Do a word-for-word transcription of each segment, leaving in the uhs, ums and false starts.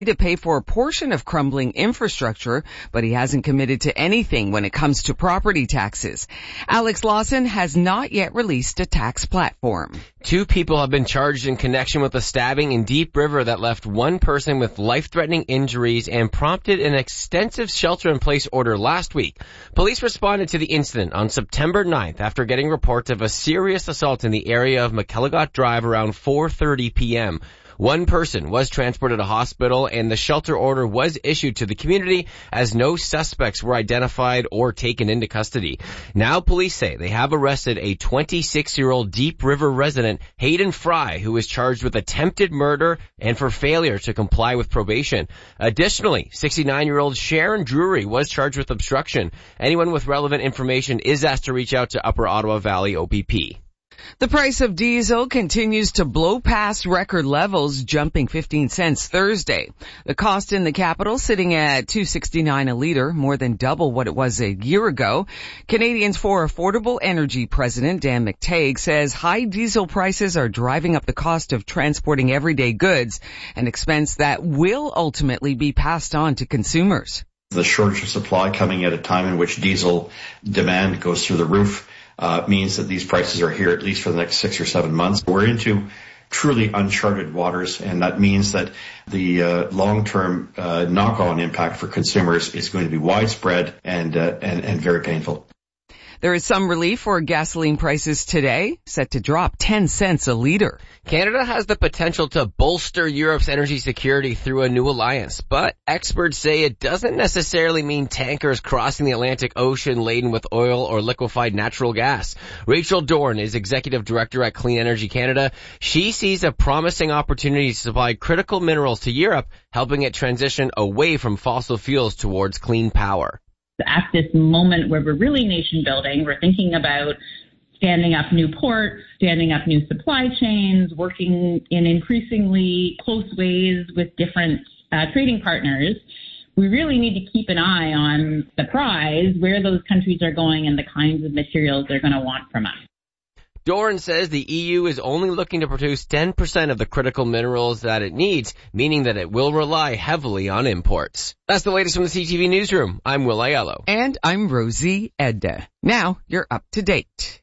to pay for a portion of crumbling infrastructure, but he hasn't committed to anything when it comes to property taxes. Alex Lawson has not yet released a tax platform. Two people have been charged in connection with a stabbing in Deep River that left one person with life-threatening injuries and prompted an extensive shelter-in-place order last week. Police responded to the incident on September ninth after getting reports of a serious assault in the area of McElligott Drive around four thirty p.m. One person was transported to hospital and the shelter order was issued to the community as no suspects were identified or taken into custody. Now police say they have arrested a twenty-six-year-old Deep River resident, Hayden Fry, who is charged with attempted murder and for failure to comply with probation. Additionally, sixty-nine-year-old Sharon Drury was charged with obstruction. Anyone with relevant information is asked to reach out to Upper Ottawa Valley O P P. The price of diesel continues to blow past record levels, jumping fifteen cents Thursday. The cost in the capital sitting at two sixty-nine a liter, more than double what it was a year ago. Canadians for Affordable Energy President Dan McTague says high diesel prices are driving up the cost of transporting everyday goods, an expense that will ultimately be passed on to consumers. The shortage of supply coming at a time in which diesel demand goes through the roof Uh, means that these prices are here at least for the next six or seven months. We're into truly uncharted waters, and that means that the uh, long-term uh, knock-on impact for consumers is going to be widespread and, uh, and, and very painful. There is some relief for gasoline prices today, set to drop ten cents a liter. Canada has the potential to bolster Europe's energy security through a new alliance, but experts say it doesn't necessarily mean tankers crossing the Atlantic Ocean laden with oil or liquefied natural gas. Rachel Dorn is executive director at Clean Energy Canada. She sees a promising opportunity to supply critical minerals to Europe, helping it transition away from fossil fuels towards clean power. At this moment where we're really nation building, we're thinking about standing up new ports, standing up new supply chains, working in increasingly close ways with different uh, trading partners. We really need to keep an eye on the prize, where those countries are going and the kinds of materials they're going to want from us. Doran says the E U is only looking to produce ten percent of the critical minerals that it needs, meaning that it will rely heavily on imports. That's the latest from the C T V Newsroom. I'm Will Aiello. And I'm Rosie Edda. Now you're up to date.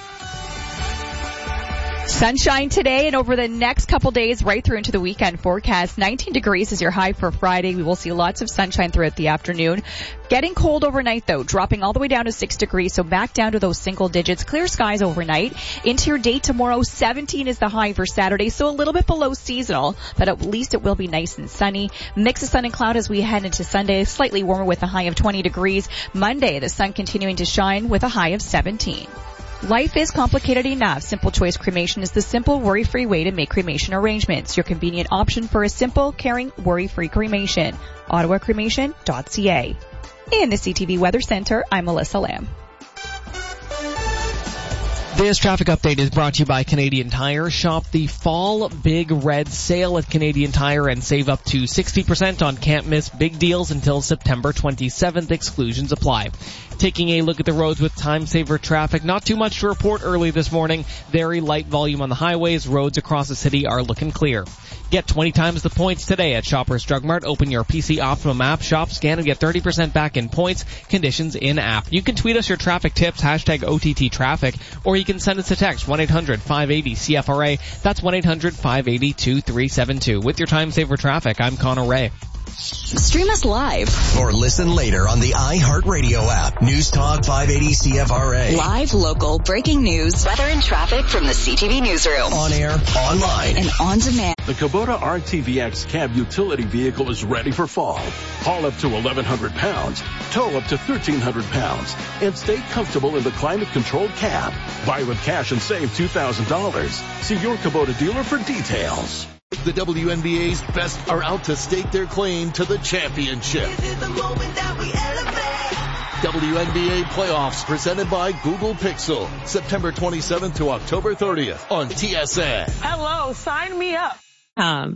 Sunshine today and over the next couple days right through into the weekend forecast. nineteen degrees is your high for Friday. We will see lots of sunshine throughout the afternoon. Getting cold overnight though, dropping all the way down to six degrees, so back down to those single digits. Clear skies overnight. Into your day tomorrow, seventeen is the high for Saturday, so a little bit below seasonal, but at least it will be nice and sunny. Mix of sun and cloud as we head into Sunday, slightly warmer with a high of twenty degrees. Monday, the sun continuing to shine with a high of seventeen. Life is complicated enough. Simple Choice Cremation is the simple, worry-free way to make cremation arrangements. Your convenient option for a simple, caring, worry-free cremation. ottawa cremation dot c a. In the C T V Weather Center, I'm Melissa Lamb. This traffic update is brought to you by Canadian Tire. Shop the Fall Big Red Sale at Canadian Tire and save up to sixty percent on can't miss big deals until September twenty-seventh. Exclusions apply. Taking a look at the roads with time saver traffic. Not too much to report early this morning. Very light volume on the highways. Roads across the city are looking clear. Get twenty times the points today at Shoppers Drug Mart. Open your P C Optimum app, shop, scan, and get thirty percent back in points. Conditions in app. You can tweet us your traffic tips, hashtag O T T traffic, or you can send us a text, one eight hundred five eight zero C F R A. That's one eight hundred five eight zero two three seven two. With your time saver traffic, I'm Connor Ray. Stream us live or listen later on the iHeartRadio app. News Talk five eighty C F R A. Live, local, breaking news, weather and traffic from the C T V Newsroom. On air, online, and on demand. The Kubota R T V X cab utility vehicle is ready for fall. Haul up to eleven hundred pounds, tow up to thirteen hundred pounds, and stay comfortable in the climate-controlled cab. Buy with cash and save two thousand dollars. See your Kubota dealer for details. The W N B A's best are out to stake their claim to the championship. This is the moment that we elevate. W N B A playoffs presented by Google Pixel. September twenty-seventh to October thirtieth on T S N. Hello, sign me up. Um,